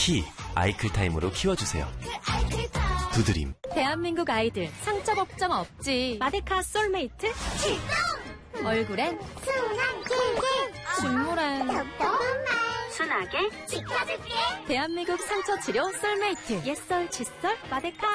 키 아이클타임으로 키워주세요. 두드림. 대한민국 아이들 상처 걱정 없지. 마데카 솔메이트 출동! 얼굴엔 순한 킹킹 중물엔 똑똑한 말 순하게 지켜줄게. 대한민국 상처 치료 솔메이트. 옛설, 칫솔, 마데카.